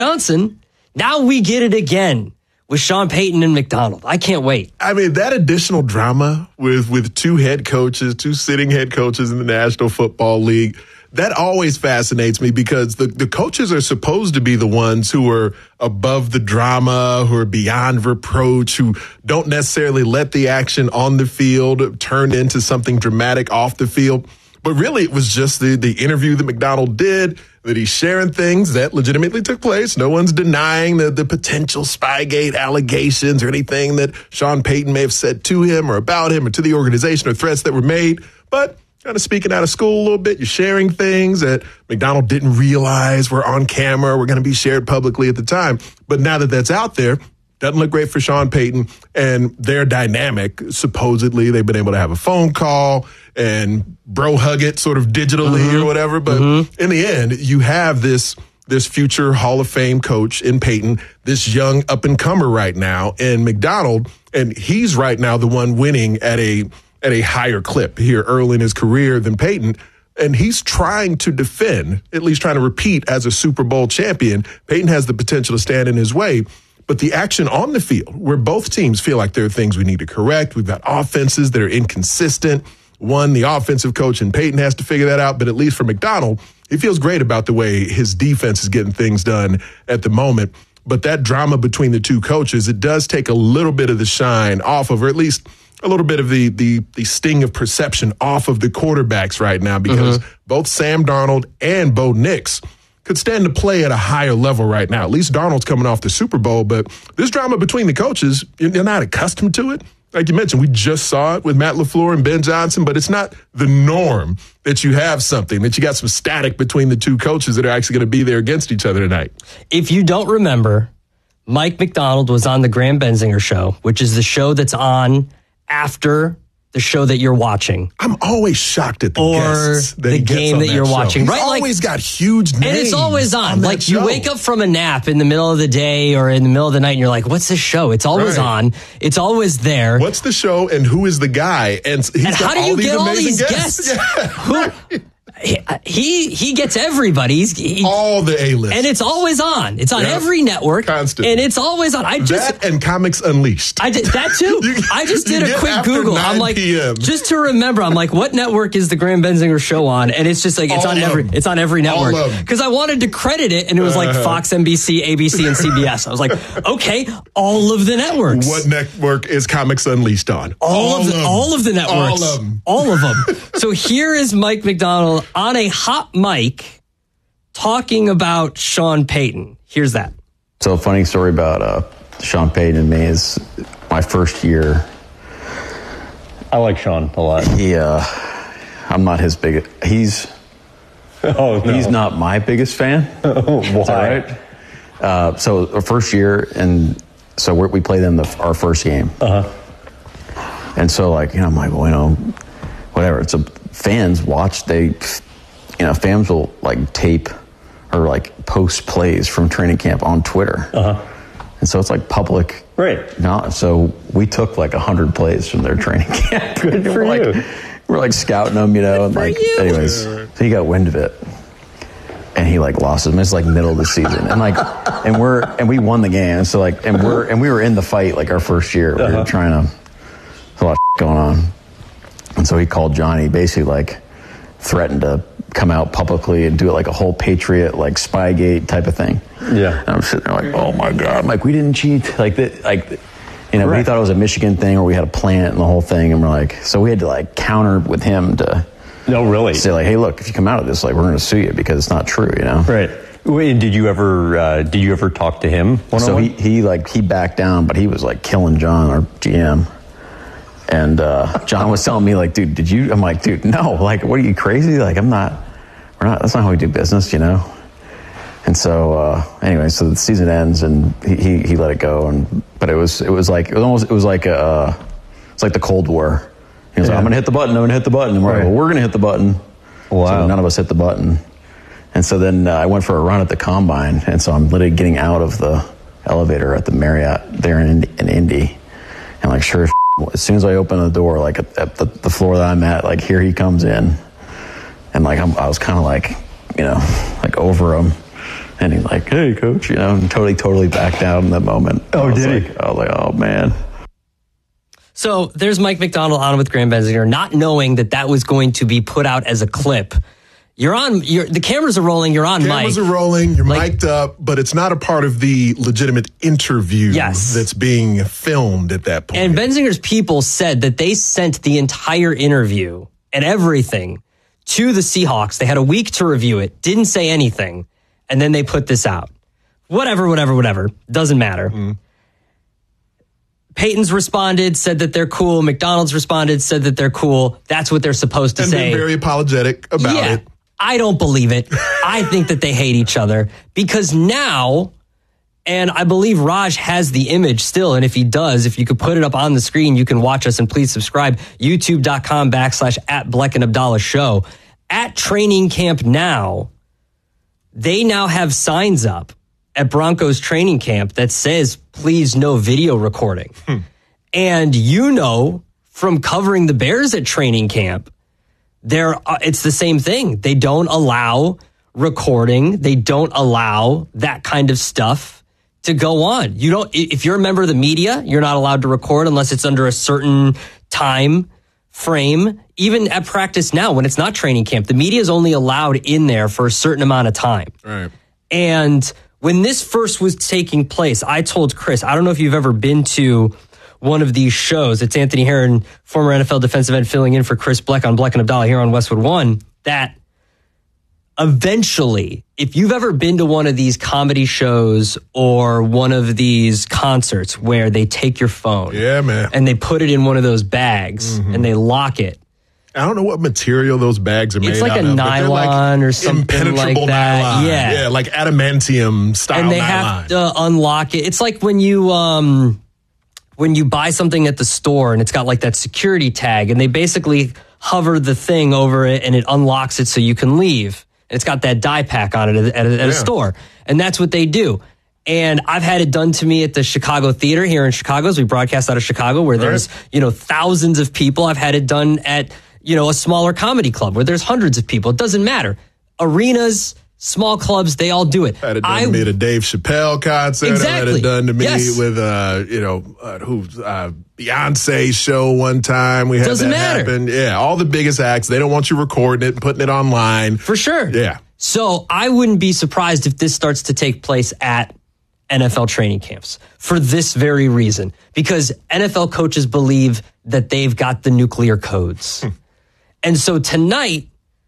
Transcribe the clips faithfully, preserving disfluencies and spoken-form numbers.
Johnson. Now we get it again with Sean Payton and McDonald. I can't wait. I mean, that additional drama with, with two head coaches, two sitting head coaches in the National Football League, that always fascinates me because the, the coaches are supposed to be the ones who are above the drama, who are beyond reproach, who don't necessarily let the action on the field turn into something dramatic off the field. But really, it was just the, the interview that McDonald did, that he's sharing things that legitimately took place. No one's denying the, the potential Spygate allegations or anything that Sean Payton may have said to him or about him or to the organization or threats that were made. But kind of speaking out of school a little bit, you're sharing things that McDonald didn't realize were on camera, were going to be shared publicly at the time. But now that that's out there, doesn't look great for Sean Payton and their dynamic. Supposedly, they've been able to have a phone call and bro hug it sort of digitally mm-hmm. or whatever. But mm-hmm. in the end, you have this this future Hall of Fame coach in Payton, this young up-and-comer right now in McDonald, and he's right now the one winning at a at a higher clip here early in his career than Payton. And he's trying to defend, at least trying to repeat as a Super Bowl champion. Payton has the potential to stand in his way. But the action on the field, where both teams feel like there are things we need to correct, we've got offenses that are inconsistent. One, the offensive coach, and Payton has to figure that out. But at least for McDonald, he feels great about the way his defense is getting things done at the moment. But that drama between the two coaches, it does take a little bit of the shine off of, or at least a little bit of the the, the sting of perception off of the quarterbacks right now, because mm-hmm. both Sam Darnold and Bo Nix could stand to play at a higher level right now. At least Darnold's coming off the Super Bowl, but this drama between the coaches, you're not accustomed to it. Like you mentioned, we just saw it with Matt LaFleur and Ben Johnson, but it's not the norm that you have something, that you got some static between the two coaches that are actually going to be there against each other tonight. If you don't remember, Mike McDonald was on the Graham Benzinger Show, which is the show that's on after the show that you're watching. I'm always shocked at the or guests that the game that, that you're show. watching. He's right? always like, got huge names. And it's always on. on like you show. wake up from a nap in the middle of the day or in the middle of the night and you're like, what's this show? It's always right. on. It's always there. What's the show and who is the guy? And, he's and how do you all get all these guests? guests? Yeah, Who, right. He he gets everybody. He's, he, all the A-list. And it's always on. It's on yep. every network. Constantly. And it's always on. I just That and Comics Unleashed. I did that too. you, I just did a quick Google. I'm like, p m just to remember, I'm like, what network is the Graham Benzinger Show on? And it's just like, it's all on every, them. it's on every network. Because I wanted to credit it and it was like uh, Fox, N B C, A B C, and C B S. I was like, okay, all of the networks. What network is Comics Unleashed on? All, all of the, all of the networks. All of them. All of them. So here is Mike McDonald on a hot mic talking about Sean Payton. Here's that. So a funny story about uh, Sean Payton and me is my first year. I like Sean a lot. He, uh, I'm not his biggest. He's oh, no. he's not my biggest fan. Oh, why? Right. Uh, so our first year, and so we're, we play them the, our first game. Uh huh. And so like you know, I'm like, well, you know, whatever. It's a fans watch they. You know, fans will like tape or like post plays from training camp on Twitter. Uh-huh. And so it's like public. Right. No, so we took like a hundred plays from their training camp. Good for we're you. Like, we're like scouting them, you know, Good and for like, you. anyways, so he got wind of it. And he like lost him. It's like middle of the season. And like, and we're, and we won the game. So like, and we're, and we were in the fight like our first year. We uh-huh. were trying to, a lot of going on. And so he called Johnny, basically like threatened to come out publicly and do it like a whole Patriot, like Spygate type of thing. Yeah. And I'm sitting there like, oh my God. I'm like, we didn't cheat. Like, that, like, you know, right. we thought it was a Michigan thing or we had a plant and the whole thing. And we're like, so we had to like counter with him to no, really say like, hey, look, if you come out of this, like, we're going to sue you because it's not true, you know? Right. Wait, did you ever, uh, did you ever talk to him? So he, he like, he backed down, but he was like killing John, our G M. And uh, John was telling me, like, dude, did you? I'm like, dude, no. Like, what are you, crazy? Like, I'm not, we're not, that's not how we do business, you know? And so, uh, anyway, so the season ends and he, he, he let it go. And, but it was, it was like, it was almost, it was like, a, it's like the Cold War. He was yeah. like, I'm going to hit the button, I'm going to hit the button. And we're right. like, well, we're going to hit the button. Wow. So none of us hit the button. And so then uh, I went for a run at the Combine. And so I'm literally getting out of the elevator at the Marriott there in, in Indy. And like, sure, as soon as I open the door, like at, at the, the floor that I'm at, like here he comes in. And like, I'm, I was kind of like, you know, like over him. And he's like, hey, coach, you know, and totally, totally backed out in that moment. Oh, I was did like, he? I was like, oh, man. So there's Mike Macdonald on with Graham Benzinger, not knowing that that was going to be put out as a clip. You're on, you're, the cameras are rolling, you're on mic. Cameras are rolling, you're Like- mic'd up, but it's not a part of the legitimate interview Yes. that's being filmed at that point. And Benzinger's people said that they sent the entire interview and everything to the Seahawks. They had a week to review it, didn't say anything, and then they put this out. Whatever, whatever, whatever. Doesn't matter. Mm. Peyton's responded, said that they're cool. McDonald's responded, said that they're cool. That's what they're supposed to and say. been very apologetic about yeah, it. I don't believe it. I think that they hate each other because now, and I believe Raj has the image still. And if he does, if you could put it up on the screen, you can watch us and please subscribe. YouTube.com backslash at Bleck and Abdallah show. At training camp now, they now have signs up at Broncos training camp that says, please no video recording. Hmm. And you know, from covering the Bears at training camp, There, uh, it's the same thing. They don't allow recording. They don't allow that kind of stuff to go on. You don't, if you're a member of the media, you're not allowed to record unless it's under a certain time frame. Even at practice now, when it's not training camp, the media is only allowed in there for a certain amount of time. Right. And when this first was taking place, I told Chris, I don't know if you've ever been to one of these shows. It's Anthony Herron, former N F L defensive end, filling in for Chris Bleck on Bleck and Abdallah here on Westwood One, that eventually, if you've ever been to one of these comedy shows or one of these concerts where they take your phone Yeah, man. and they put it in one of those bags Mm-hmm. and they lock it. I don't know what material those bags are made It's like out a of, but they're nylon like or something impenetrable like that. nylon. Yeah. Yeah, like adamantium style And they nylon. have to unlock it. It's like when you um when you buy something at the store and it's got like that security tag and they basically hover the thing over it and it unlocks it so you can leave. And it's got that die pack on it at, at, at Yeah. a store. And that's what they do. And I've had it done to me at the Chicago Theater here in Chicago, as we broadcast out of Chicago, where there's, Right. you know, thousands of people. I've had it done at, you know, a smaller comedy club where there's hundreds of people. It doesn't matter. Arenas, small clubs, they all do it. Had it done I, to me at a Dave Chappelle concert. I had Exactly. it done to me Yes. with, uh, you know, uh, who, uh, Beyonce show one time. We had Doesn't that matter. happen. Yeah, all the biggest acts. They don't want you recording it and putting it online. For sure. Yeah. So I wouldn't be surprised if this starts to take place at N F L training camps for this very reason, because N F L coaches believe that they've got the nuclear codes. And so tonight,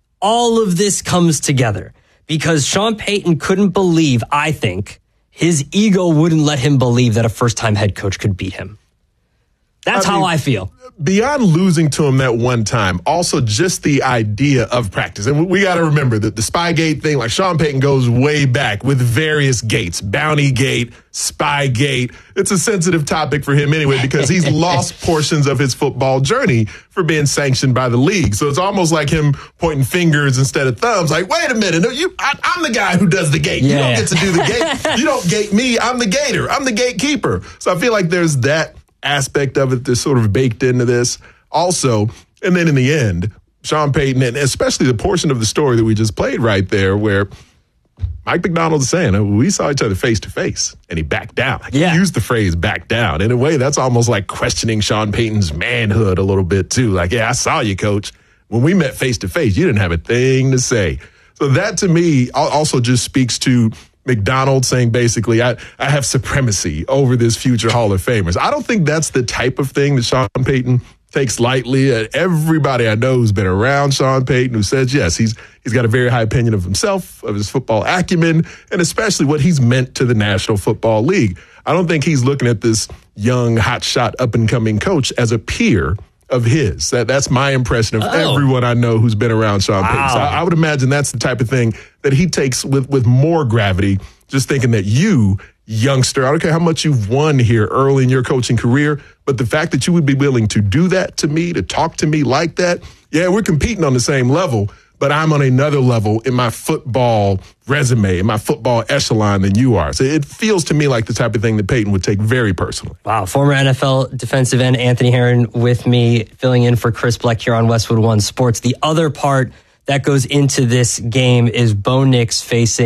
all of this comes together because Sean Payton couldn't believe, I think, his ego wouldn't let him believe that a first-time head coach could beat him. That's I how mean, I feel. Beyond losing to him that one time, also just the idea of practice. And we got to remember that the Spygate thing, like Sean Payton goes way back with various gates, Bounty Gate, Spygate. It's a sensitive topic for him anyway, because he's lost portions of his football journey for being sanctioned by the league. So it's almost like him pointing fingers instead of thumbs. Like, wait a minute, no, you, I, I'm the guy who does the gate. You Yeah. don't get to do the gate. You don't gate me. I'm the gator. I'm the gatekeeper. So I feel like there's that aspect of it that's sort of baked into this also. And then in the end, Sean Payton, and especially the portion of the story that we just played right there where Mike Macdonald is saying, oh, we saw each other face to face and he backed down. Like, Yeah. He used the phrase back down. In a way, that's almost like questioning Sean Payton's manhood a little bit too. Like, yeah, I saw you, coach. When we met face to face, you didn't have a thing to say. So that to me also just speaks to McDonald saying basically, I, I have supremacy over this future Hall of Famers. I don't think that's the type of thing that Sean Payton takes lightly. Uh, everybody I know who's been around Sean Payton who says, yes, he's he's got a very high opinion of himself, of his football acumen, and especially what he's meant to the National Football League. I don't think he's looking at this young, hotshot, up-and-coming coach as a peer of his. That That's my impression of Oh. everyone I know who's been around Sean Payton. Wow. So I, I would imagine that's the type of thing that he takes with, with more gravity, just thinking that you, youngster, I don't care how much you've won here early in your coaching career, but the fact that you would be willing to do that to me, to talk to me like that, yeah, we're competing on the same level, but I'm on another level in my football resume, in my football echelon than you are. So it feels to me like the type of thing that Payton would take very personally. Wow. Former N F L defensive end Anthony Herron with me, filling in for Chris Bleck here on Westwood One Sports. The other part that goes into this game is Bo Nix facing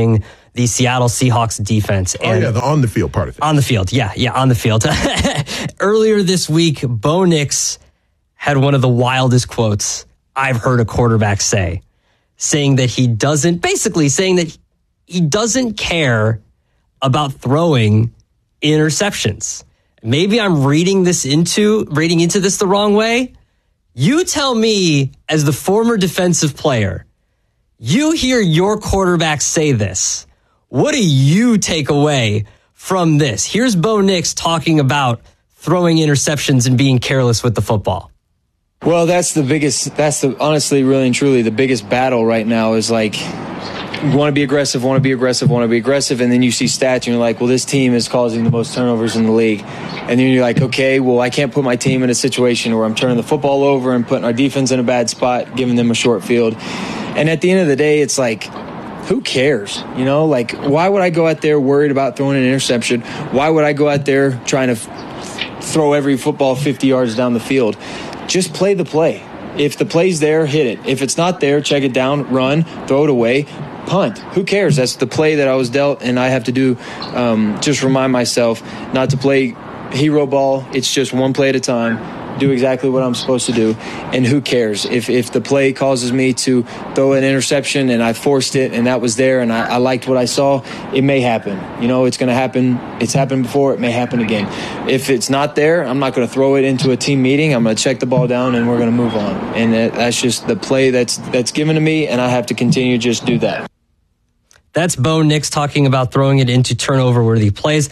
the Seattle Seahawks defense. Oh, and yeah, the on the field part of it. On the field, yeah, yeah, on the field. Earlier this week, Bo Nix had one of the wildest quotes I've heard a quarterback say, saying that he doesn't, basically saying that he doesn't care about throwing interceptions. Maybe I'm reading this into, reading into this the wrong way. You tell me, as the former defensive player, you hear your quarterback say this. What do you take away from this? Here's Bo Nix talking about throwing interceptions and being careless with the football. Well, that's the biggest, that's the, honestly, really and truly, the biggest battle right now is like, you want to be aggressive, want to be aggressive, want to be aggressive, and then you see stats and you're like, well, this team is causing the most turnovers in the league. And then you're like, okay, well, I can't put my team in a situation where I'm turning the football over and putting our defense in a bad spot, giving them a short field. And at the end of the day, it's like, who cares? You know, like, why would I go out there worried about throwing an interception? Why would I go out there trying to f- throw every football fifty yards down the field? Just play the play. If the play's there, hit it. If it's not there, check it down, run, throw it away, punt. Who cares? That's the play that I was dealt, and I have to do, um, just remind myself not to play hero ball. It's just one play at a time. Do exactly what I'm supposed to do, and who cares? If if the play causes me to throw an interception and I forced it and that was there and I, I liked what I saw, it may happen. You know, it's going to happen. It's happened before. It may happen again. If it's not there, I'm not going to throw it into a team meeting. I'm going to check the ball down and we're going to move on. And that, that's just the play that's that's given to me, and I have to continue to just do that. That's Bo Nix talking about throwing it into turnover-worthy plays.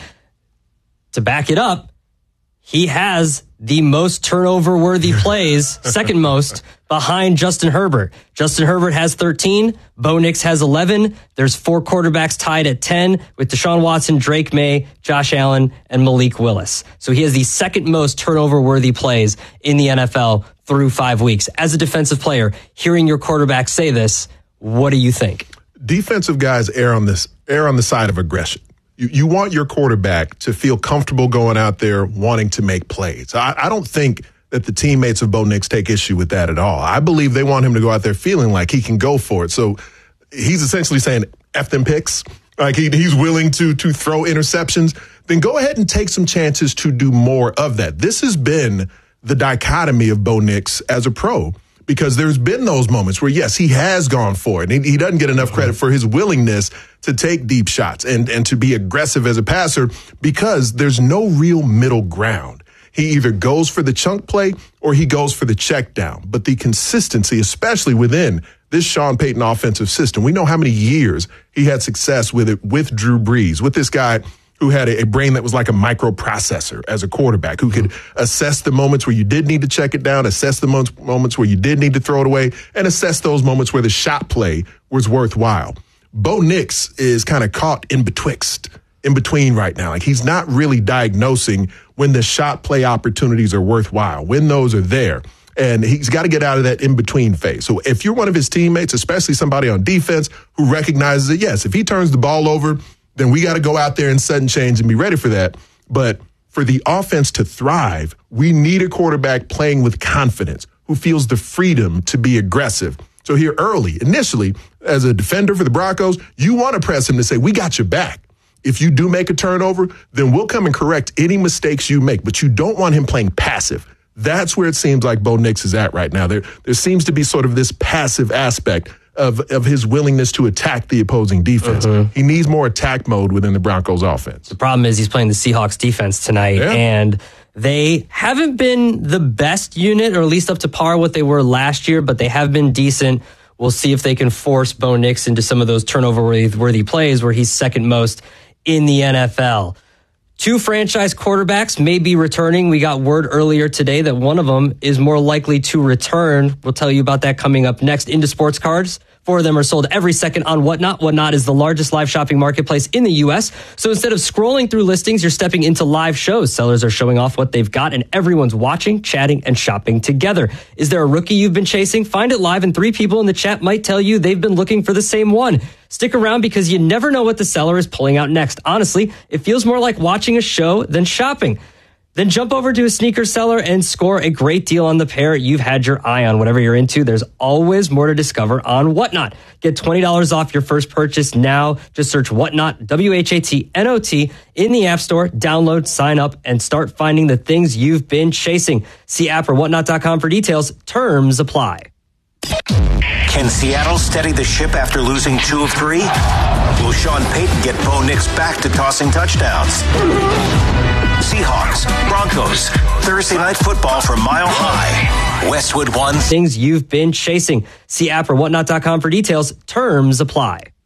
To back it up, he has the most turnover-worthy plays, second most, behind Justin Herbert. Justin Herbert has thirteen. Bo Nix has eleven. There's four quarterbacks tied at ten with Deshaun Watson, Drake May, Josh Allen, and Malik Willis. So he has the second most turnover-worthy plays in the N F L through five weeks. As a defensive player, hearing your quarterback say this, what do you think? Defensive guys err on this, err on the side of aggression. You, you want your quarterback to feel comfortable going out there wanting to make plays. I, I don't think that the teammates of Bo Nix take issue with that at all. I believe they want him to go out there feeling like he can go for it. So he's essentially saying, F them picks. Like he, he's willing to, to throw interceptions. Then go ahead and take some chances to do more of that. This has been the dichotomy of Bo Nix as a pro. Because there's been those moments where, yes, he has gone for it. And he, he doesn't get enough credit for his willingness to take deep shots and, and to be aggressive as a passer because there's no real middle ground. He either goes for the chunk play or he goes for the check down. But the consistency, especially within this Sean Payton offensive system, we know how many years he had success with it with Drew Brees, with this guy who had a, a brain that was like a microprocessor as a quarterback, who could assess the moments where you did need to check it down, assess the mo- moments where you did need to throw it away, and assess those moments where the shot play was worthwhile. Bo Nix is kind of caught in betwixt, in between right now. Like he's not really diagnosing when the shot play opportunities are worthwhile, when those are there. And he's got to get out of that in-between phase. So if you're one of his teammates, especially somebody on defense who recognizes it, yes, if he turns the ball over, then we got to go out there and set and change and be ready for that. But for the offense to thrive, we need a quarterback playing with confidence who feels the freedom to be aggressive. So here early, initially, as a defender for the Broncos, you want to press him to say, we got your back. If you do make a turnover, then we'll come and correct any mistakes you make. But you don't want him playing passive. That's where it seems like Bo Nix is at right now. There, there seems to be sort of this passive aspect of, of his willingness to attack the opposing defense. Mm-hmm. He needs more attack mode within the Broncos offense. The problem is he's playing the Seahawks defense tonight, yeah. and they haven't been the best unit, or at least up to par what they were last year, but they have been decent. We'll see if they can force Bo Nix into some of those turnover-worthy plays where he's second most in the N F L. Two franchise quarterbacks may be returning. We got word earlier today that one of them is more likely to return. We'll tell you about that coming up next into Sports Cards. Four of them are sold every second on Whatnot. Whatnot is the largest live shopping marketplace in the U S. So instead of scrolling through listings, you're stepping into live shows. Sellers are showing off what they've got, and everyone's watching, chatting, and shopping together. Is there a rookie you've been chasing? Find it live, and three people in the chat might tell you they've been looking for the same one. Stick around because you never know what the seller is pulling out next. Honestly, it feels more like watching a show than shopping. Then jump over to a sneaker seller and score a great deal on the pair you've had your eye on. Whatever you're into, there's always more to discover on Whatnot. Get twenty dollars off your first purchase now. Just search Whatnot, W H A T N O T, in the App Store. Download, sign up, and start finding the things you've been chasing. See app or whatnot dot com for details. Terms apply. Can Seattle steady the ship after losing two of three? Will Sean Payton get Bo Nix back to tossing touchdowns? Seahawks, Broncos, Thursday Night Football from Mile High. Westwood One. Things you've been chasing. See app or whatnot dot com for details. Terms apply.